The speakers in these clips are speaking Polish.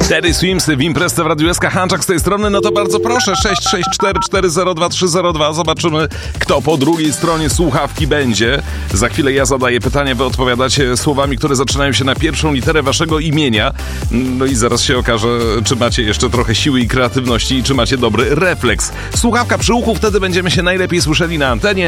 Teddy Swimsy w imprezce w Radiu SK. Hanczak z tej strony, no to bardzo proszę, 664402302. Zobaczymy, kto po drugiej stronie słuchawki będzie. Za chwilę ja zadaję pytanie, wy odpowiadacie słowami, które zaczynają się na pierwszą literę waszego imienia. No i zaraz się okaże, czy macie jeszcze trochę siły i kreatywności i czy macie dobry refleks. Słuchawka przy uchu, wtedy będziemy się najlepiej słyszeli na antenie.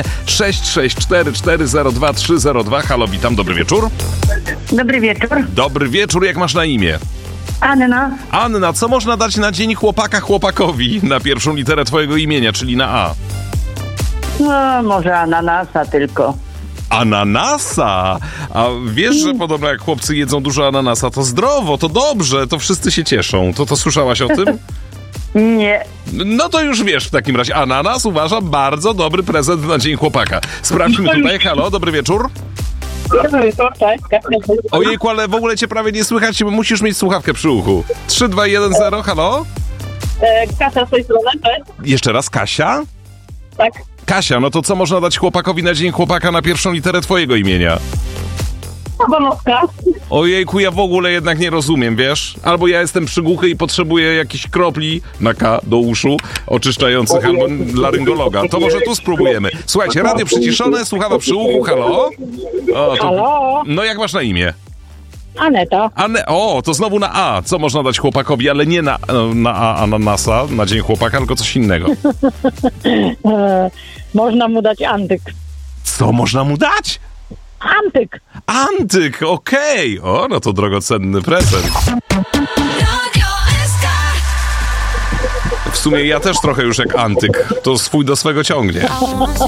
664402302. Halo, witam, dobry wieczór. Dobry wieczór. Dobry wieczór, jak masz na imię? Anna. Anna, co można dać na dzień chłopaka chłopakowi na pierwszą literę twojego imienia, czyli na A? No, może ananasa tylko. Ananasa! A wiesz, że podobno jak chłopcy jedzą dużo ananasa, to zdrowo, to dobrze, to wszyscy się cieszą. To słyszałaś o tym? Nie. No to już wiesz w takim razie. Ananas uważam bardzo dobry prezent na dzień chłopaka. Sprawdźmy tutaj. Halo, dobry wieczór. Ojejku, ale w ogóle cię prawie nie słychać, musisz mieć słuchawkę przy uchu. 3, 2, 1, 0, halo? Kasia z tej strony, cześć. Jeszcze raz, Kasia? Tak. Kasia, no to co można dać chłopakowi na dzień chłopaka na pierwszą literę twojego imienia? Bonoska. Ojejku, ja w ogóle jednak nie rozumiem, wiesz? Albo ja jestem przygłuchy i potrzebuję jakichś kropli na K do uszu oczyszczających albo laryngologa. To może tu spróbujemy. Słuchajcie, radio przyciszone, słuchawa przy uchu, halo? O, to... Halo? No jak masz na imię? Aneta. O, to znowu na A. Co można dać chłopakowi, ale nie na A ananasa na dzień chłopaka, tylko coś innego. Można mu dać antyk. Co można mu dać? Antyk. Antyk, okej. O, no to drogocenny prezent. W sumie ja też trochę już jak antyk. To swój do swego ciągnie.